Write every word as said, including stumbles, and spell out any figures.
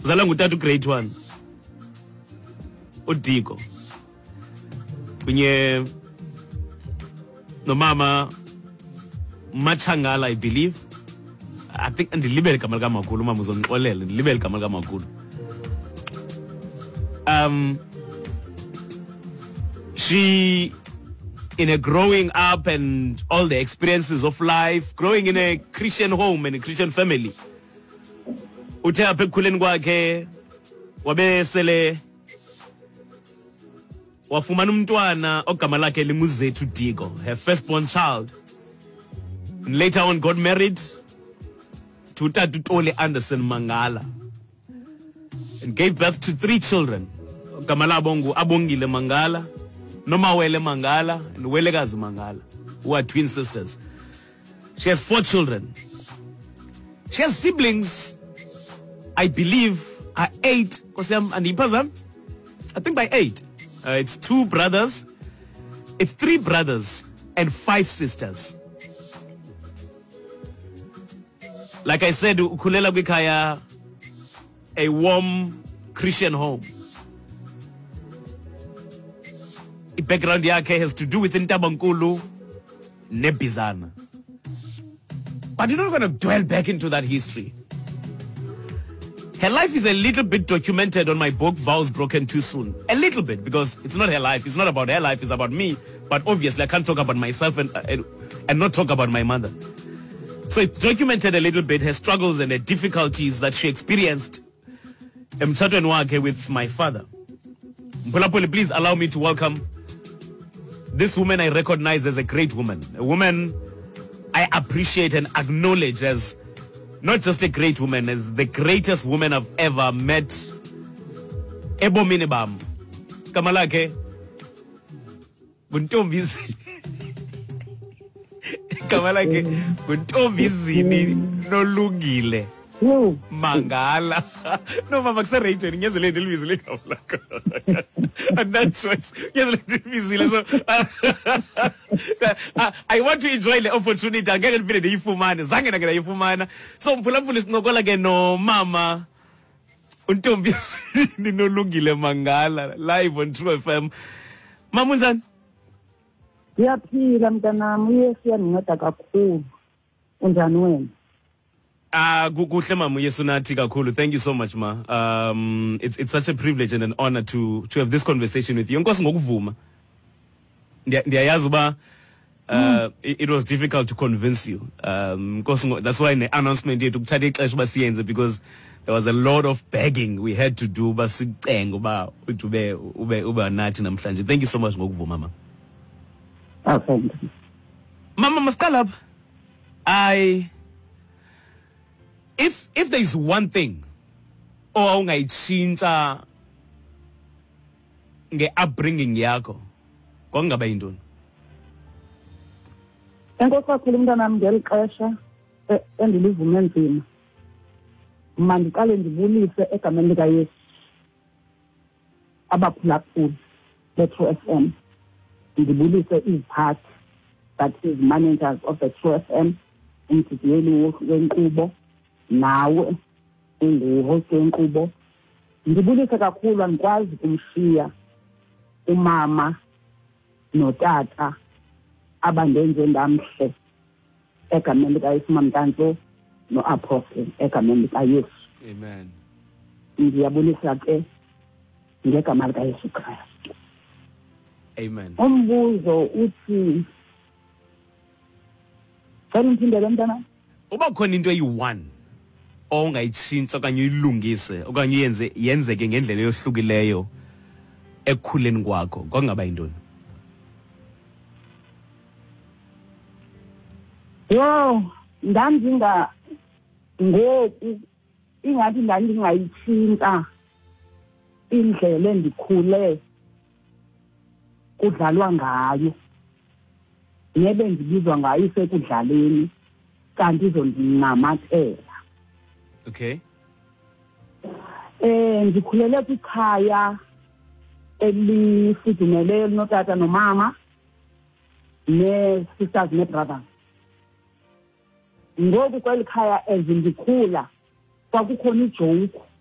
Uzala ngutata grade one. Udiko. Kunye no mama Machangala, I believe. I think and the libel kamalga makulu mama uzongixolela libel kamalga makulu. Um she in a growing up and all the experiences of life, growing in a Christian home and a Christian family. Uthe apha ekukhuleni kwakhe wabe sele wafumana umntwana ogama lakhe linguZethu Diko, her firstborn child. And later on got married to Tatu Tole Anderson Mangala and gave birth to three children. Ogama labo ngu Abongile Mangala, Nomawele Mangala, and Welekazi Mangala, who are twin sisters. She has four children. She has siblings, I believe, are eight. I think by eight. Uh, it's two brothers, it's three brothers and five sisters. Like I said, Ukulela Bikaya, a warm Christian home. The background yake has to do with Ntabankulu, Nebizana. But you're not going to dwell back into that history. Her life is a little bit documented on my book, Vows Broken Too Soon. A little bit, because it's not her life. It's not about her life. It's about me. But obviously, I can't talk about myself and, and, and not talk about my mother. So it's documented a little bit, her struggles and her difficulties that she experienced with my father. Mpulapuli, please allow me to welcome this woman I recognize as a great woman. A woman I appreciate and acknowledge as not just a great woman, as the greatest woman I've ever met. Ebo Minibam. Kamalake. Buntombizi. Kamalake. Buntombizi no lungile. Mangala. No, mama, I'm rating. Yes, a little busy. And that's choice. Yes, a little busy. So, I want to enjoy the opportunity. I get a bit of the Ifumana. Zangana get a Ifumana. So, Pulapul is no goal again. No, mama. Until busy. No lungile Mangala. Live on True F M. Mamunjan. Yeah, please, I'm gonna miss you. I'm not a cool. Unjanwen. Ah, thank you so much, ma. Um, it's it's such a privilege and an honor to to have this conversation with you. Uh, it, it was difficult to convince you. Um, that's why in the announcement here took because there was a lot of begging we had to do. Thank you so much, Mama. Okay. Mama Maskalab, I. If if there is one thing, or ungayitshintsha nge upbringing yakho, kwangaba yintoni? Enkosi kakhulu mntanami ngeli xesha endilivume nzima. Mandiqale ndibulise egameni likaYesu. Abaphulaphuli be-True F M. Ndibulise iziphathi, that is managers of the True F M, umdidiyeli wenkqubo. Nawe unguhost wenkqubo. Ndibulise kakhulu andikwazi kumshiya umama notata abandenze ndamhle egameni likaYesu Mamntanso no-Apostle egameni likaYesu. Amen. Ndiyabulisa ke ngegama likaYesu Kristu. Amen. Umbuzo uthi Kani mphindele mntana? Uba khona into eyi-one ongayitshintsha okanye uyilungise okanye yenze yenzeke ngendlela eyohlukileyo ekukhuleni kwakho kwangaba yintoni? Yo, ndandinga ngoku ingathi ndandingayitshintsha indlela endikhule kudlalwa ngayo. Nebe ndibizwa ngayo isekudlaleni kanti izondinamathela. Okay. Eh ndikhulele kwikhaya elifudumeleyo notata nomama ne sisters ne brothers. Ngoku kweli khaya ezindikhula kwakukhona ijoke